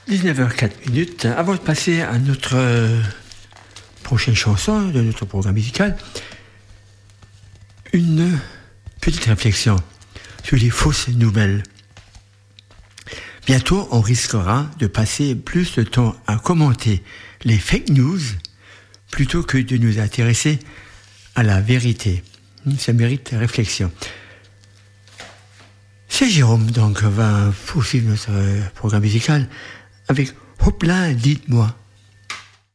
19h04. Avant de passer à notre prochaine chanson de notre programme musical, une petite réflexion sur les fausses nouvelles. Bientôt, on risquera de passer plus de temps à commenter les fake news plutôt que de nous intéresser à la vérité. Ça mérite réflexion. C'est Jérôme, donc, va poursuivre notre programme musical avec Hop là, dites-moi.